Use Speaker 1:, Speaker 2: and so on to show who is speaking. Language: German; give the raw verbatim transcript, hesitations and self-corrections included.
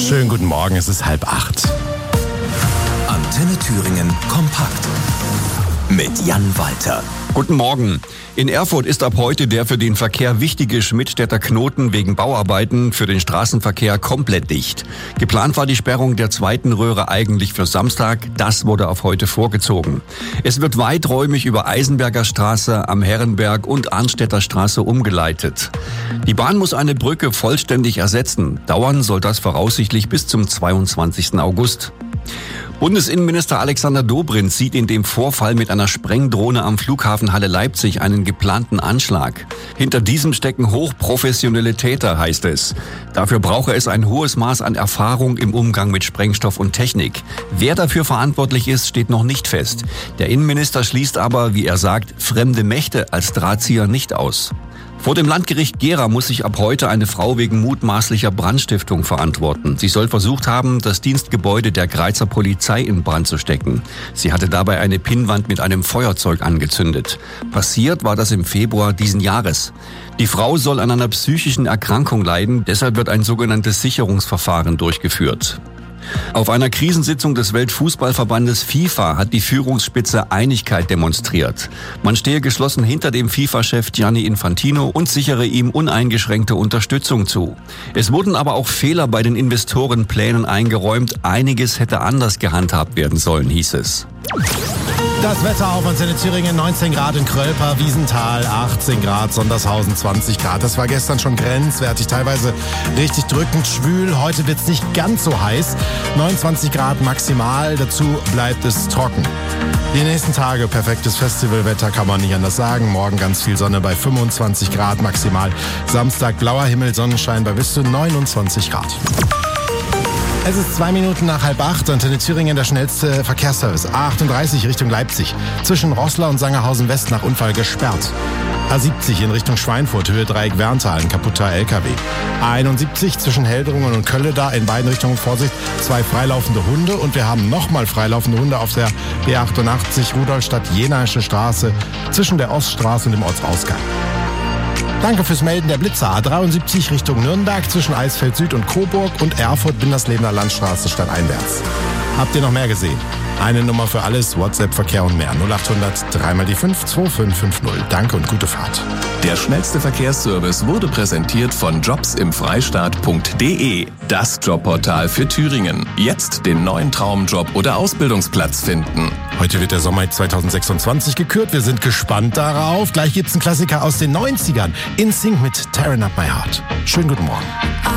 Speaker 1: Schönen guten Morgen, es ist halb acht.
Speaker 2: Antenne Thüringen kompakt mit Jan Walter.
Speaker 3: Guten Morgen. In Erfurt ist ab heute der für den Verkehr wichtige Schmidtstädter Knoten wegen Bauarbeiten für den Straßenverkehr komplett dicht. Geplant war die Sperrung der zweiten Röhre eigentlich für Samstag. Das wurde auf heute vorgezogen. Es wird weiträumig über Eisenberger Straße, am Herrenberg und Arnstädter Straße umgeleitet. Die Bahn muss eine Brücke vollständig ersetzen. Dauern soll das voraussichtlich bis zum zweiundzwanzigsten August. Bundesinnenminister Alexander Dobrindt sieht in dem Vorfall mit einer Sprengdrohne am Flughafen Halle Leipzig einen geplanten Anschlag. Hinter diesem stecken hochprofessionelle Täter, heißt es. Dafür brauche es ein hohes Maß an Erfahrung im Umgang mit Sprengstoff und Technik. Wer dafür verantwortlich ist, steht noch nicht fest. Der Innenminister schließt aber, wie er sagt, fremde Mächte als Drahtzieher nicht aus. Vor dem Landgericht Gera muss sich ab heute eine Frau wegen mutmaßlicher Brandstiftung verantworten. Sie soll versucht haben, das Dienstgebäude der Greizer Polizei in Brand zu stecken. Sie hatte dabei eine Pinnwand mit einem Feuerzeug angezündet. Passiert war das im Februar diesen Jahres. Die Frau soll an einer psychischen Erkrankung leiden, deshalb wird ein sogenanntes Sicherungsverfahren durchgeführt. Auf einer Krisensitzung des Weltfußballverbandes FIFA hat die Führungsspitze Einigkeit demonstriert. Man stehe geschlossen hinter dem FIFA-Chef Gianni Infantino und sichere ihm uneingeschränkte Unterstützung zu. Es wurden aber auch Fehler bei den Investorenplänen eingeräumt. Einiges hätte anders gehandhabt werden sollen, hieß es.
Speaker 1: Das Wetter auf Antenne Thüringen, neunzehn Grad in Krölper, Wiesenthal, achtzehn Grad, Sondershausen zwanzig Grad. Das war gestern schon grenzwertig, teilweise richtig drückend schwül. Heute wird es nicht ganz so heiß, neunundzwanzig Grad maximal, dazu bleibt es trocken. Die nächsten Tage perfektes Festivalwetter, kann man nicht anders sagen. Morgen ganz viel Sonne bei fünfundzwanzig Grad maximal. Samstag blauer Himmel, Sonnenschein bei bis zu neunundzwanzig Grad. Es ist zwei Minuten nach halb acht. Antenne Thüringen, der schnellste Verkehrsservice. A achtunddreißig Richtung Leipzig. Zwischen Roßla und Sangerhausen West nach Unfall gesperrt. A siebzig in Richtung Schweinfurt, Höhe Dreieck Werntal, ein kaputter L K W. A einundsiebzig zwischen Heldrungen und Kölleda, in beiden Richtungen Vorsicht, zwei freilaufende Hunde. Und wir haben nochmal freilaufende Hunde auf der B achtundachtzig Rudolstadt-Jenaische Straße zwischen der Oststraße und dem Ortsausgang. Danke fürs Melden der Blitzer. A dreiundsiebzig Richtung Nürnberg zwischen Eisfeld Süd und Coburg und Erfurt Binderslebener Landstraße stadteinwärts. Habt ihr noch mehr gesehen? Eine Nummer für alles, WhatsApp, Verkehr und mehr. null achthundert, dreimal die fünf, zwei fünf fünf null. Danke und gute Fahrt.
Speaker 2: Der schnellste Verkehrsservice wurde präsentiert von jobsimfreistaat punkt de. Das Jobportal für Thüringen. Jetzt den neuen Traumjob oder Ausbildungsplatz finden.
Speaker 1: Heute wird der Sommer zweitausendsechsundzwanzig gekürt. Wir sind gespannt darauf. Gleich gibt's einen Klassiker aus den neunzigern. In Sync mit Tearing Up My Heart. Schönen guten Morgen.